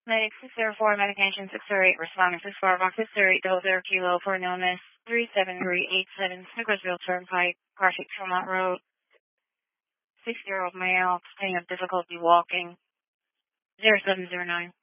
Medic 604, medication 608, responding 64, box 608, 00 kilo for illness 37387, Snickersville Turnpike, Carthage, Tremont Road. 6-year-old male, complaining of difficulty walking, 0709.